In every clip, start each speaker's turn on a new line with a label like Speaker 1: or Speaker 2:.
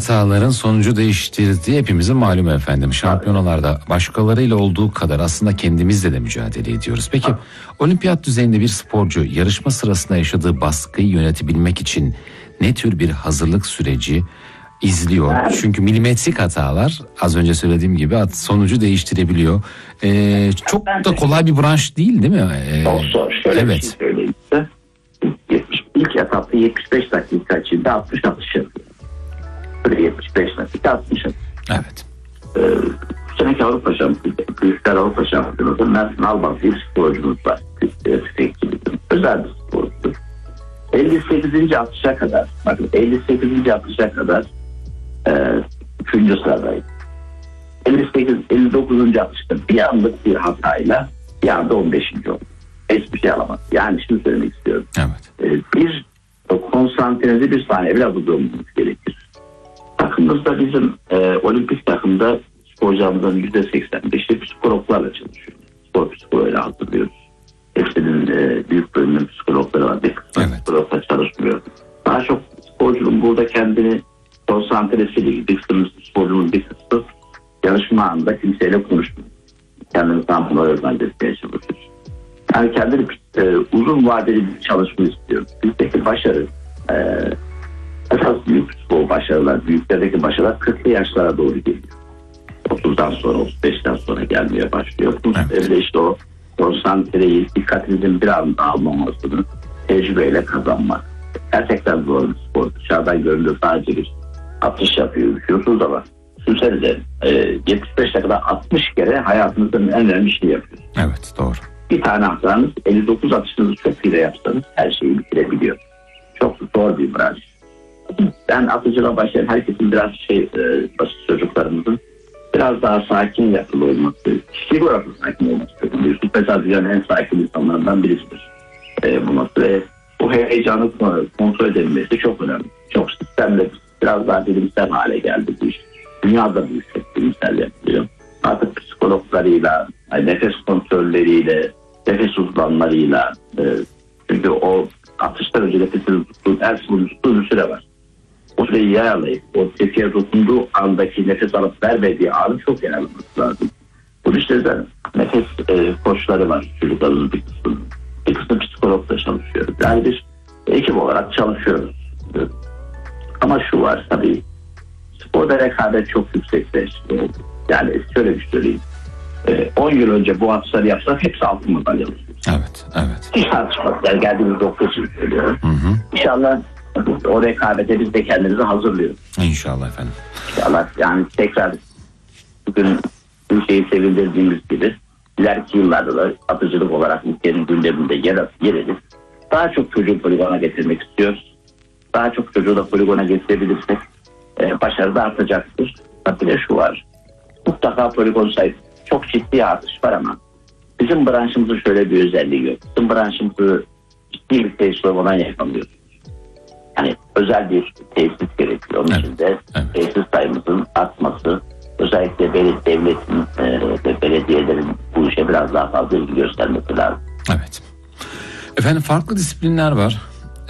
Speaker 1: hataların sonucu değiştirdiği hepimizin malumu efendim. Şampiyonalarda başkalarıyla olduğu kadar aslında kendimizle de mücadele ediyoruz. Peki olimpiyat düzeyinde bir sporcu yarışma sırasında yaşadığı baskıyı yönetebilmek için ne tür bir hazırlık süreci izliyor? Çünkü milimetrik hatalar az önce söylediğim gibi sonucu değiştirebiliyor. Çok da kolay bir branş değil mi?
Speaker 2: Çok zor. Şöyle evet. Bir şey söyleyeyim size. İlk etapta 75 dakika içinde 60 atış yapıyor. Böyle 75 dakika 60 atış.
Speaker 1: Evet.
Speaker 2: Bu seneki Avrupa Şampiyonu, Büyükler Avrupa Şampiyonu Mersin Albaz bir sporcumuz var. Özel bir sporcu. 58. atışa kadar, bakın 58. atışa kadar 3. sıradaydı. 59. atışta bir anlık bir hatayla bir anda 15. oldu. Hiçbir şey alamadı. Yani şunu söylemek istiyorum.
Speaker 1: Evet.
Speaker 2: Bir konsantrenizi bir saniye biraz durmamız gerekir. Takımımızda bizim olimpik takımda sporcularımızın %85'i psikologlarla çalışıyor. Spor psikologuyla hazırlıyoruz. Hepsinin büyük bölümünün psikologları var. Bir kısmı psikologla çalışmıyor. Daha çok sporcunun burada kendini konsantresiyle bir kısmı sporcunun bir kısmı yarışma anında kimseyle konuşmuyor. Kendini tam buna öğrenmeye çalışıyor. Yani kendini uzun vadeli bir çalışma istiyor. Bizdeki başarı esas büyük spor başarılar, büyüklerdeki başarılar 40'lı yaşlara doğru geliyor. 30'dan sonra 35'ten sonra gelmeye başlıyor. Bu sebeple işte o konsantreyi, dikkatinizin bir anda almamasını tecrübeyle kazanmak. Gerçekten zor bir spor. Dışarıdan görünüyor sadece bir atış yapıyor, üşüyorsunuz ama düşünsenize 75 dakikada 60 kere hayatınızın en önemli şeyi yapıyor.
Speaker 1: Evet, doğru.
Speaker 2: Bir tane hatanız 59 atışınızı çok iyi yapsanız her şeyi bitirebiliyor. Çok zor bir branş. Ben atıcılığa başlayan herkesin biraz basit çocuklarımızın biraz daha sakin yapılı olması, kişilik olarak sakin olması. Yusuf mesela dünyanın en sakin insanlarından birisidir. Ve bu heyecanı kontrol edilmesi çok önemli. Çok sistemli, biraz daha bilimsel hale geldi bu iş. Dünyada bu iş çok bilimsel yapılıyor. Artık psikologlarıyla, nefes kontrolleriyle, nefes uzmanlarıyla, çünkü o atıştan önce nefesini tuttuğun tuttuğu bir süre var. O süreyi iyi ayarlayıp o tetiğe dokunduğu andaki nefes alıp vermediği anı çok iyi ayarlaması lazım. Bu işte de nefes koçları var çocuklarımızın bir kısmı. Bir kısmı psikologla çalışıyoruz. Yani bir ekip olarak çalışıyoruz. Ama şu var tabii, sporda rekabet çok yüksekleşti. Yani şöyle bir söyleyeyim. 10 yıl önce bu atışları yapsak hepsi altın madalyalı.
Speaker 1: Evet, evet.
Speaker 2: Hiç tartışmak. Yani geldiğimiz nokta için söylüyorum. İnşallah o rekabete biz de kendimizi hazırlıyoruz.
Speaker 1: İnşallah efendim.
Speaker 2: İnşallah yani tekrar bugün ülkeyi sevindirdiğimiz gibi ileriki yıllarda da atıcılık olarak ülkenin gündeminde yer edip daha çok çocuğu poligona getirmek istiyoruz. Daha çok çocuğu da poligona getirebilirsek başarı da artacaktır. Tabii de şu var. Mutlaka poligon sayısı çok ciddi artış var ama bizim branşımızın şöyle bir özelliği yok. Bizim branşımızı ciddi bir tesis olmadan yapamıyoruz. Yani özel bir tesis gerekiyor. Onun için de tesis sayımızın artması, özellikle devletin ve belediyelerin bu işe biraz daha fazla ilgi göstermesi lazım.
Speaker 1: Evet. Efendim farklı disiplinler var.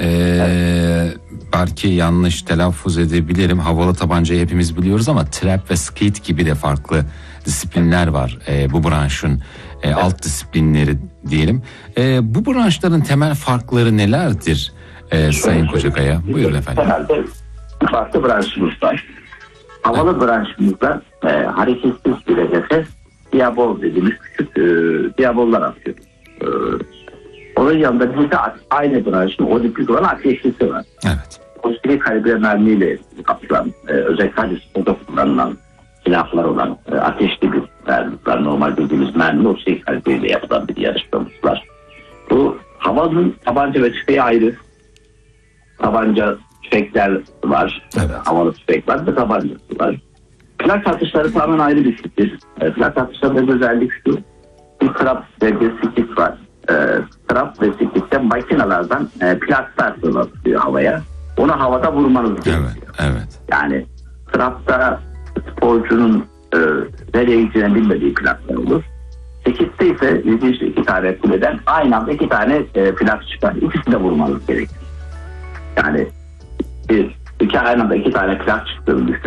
Speaker 1: Belki yanlış telaffuz edebilirim. Havalı tabancayı hepimiz biliyoruz ama trap ve skate gibi de farklı disiplinler var bu branşın alt disiplinleri diyelim. Bu branşların temel farkları nelerdir Sayın Kocakaya? Buyurun efendim.
Speaker 2: Herhalde farklı branşımız var. Havalı branşımızda hareketsiz bir hedefe diabol dediğimiz küçük diabollar atıyoruz. Onun yanında bizde aynı branşın olimpik olan ateşlisi var.
Speaker 1: Evet.
Speaker 2: O kalibre mermiyle atılan, özellikle hadisinde kullanılan silahlar olan ateşli bir mermi var. Normal bildiğimiz mermi o kalibreyle yapılan bir yarışmamız var. Bu havanın tabanca ve tüfeği ayrı. Tabanca tüfekler var.
Speaker 1: Evet.
Speaker 2: Havalı tüfek var ve tabancası var. Plak atışları tamamen ayrı bir fikir. Plak atışlarında özellik şu. Bir trap ve bir sikit var. Trap ve sikitte makinelerden plaklar fırlatılıyor havaya. Onu havada vurmanız gerekiyor.
Speaker 1: Evet.
Speaker 2: Yani trapta sporcunun nereye gideceğini bilmediği plaklar olur. Sikitte ise ilginç iki tane kuleden aynı anda iki tane plak çıkar. İkisini de vurmanız gerekiyor. Yani aynı anda iki tane plak çıktığını düşünün.